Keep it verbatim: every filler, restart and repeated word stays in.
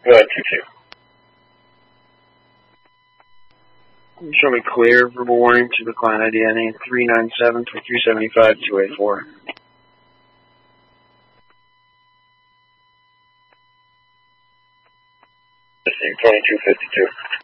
Go ahead, two two. Show me clear. Verbal warning to the client I D N A three nine seven three seven five two eight four. Listening twenty-two fifty-two.